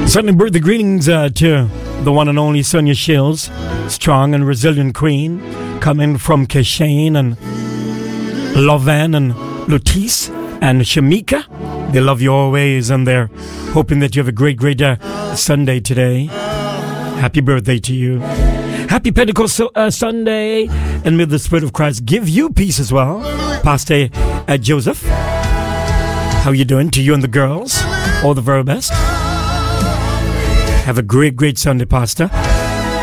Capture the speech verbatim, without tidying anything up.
Certainly birthday greetings uh, to the one and only Sonia Shields, strong and resilient queen, coming from Keshane and Lovan and Lutisse and Shamika. They love you always, and they're hoping that you have a great, great uh, Sunday today. Happy birthday to you. Happy Pentecost uh, Sunday, and may the Spirit of Christ give you peace as well. Pastor uh, Joseph, how you doing? To you and the girls, all the very best. Have a great, great Sunday, Pastor.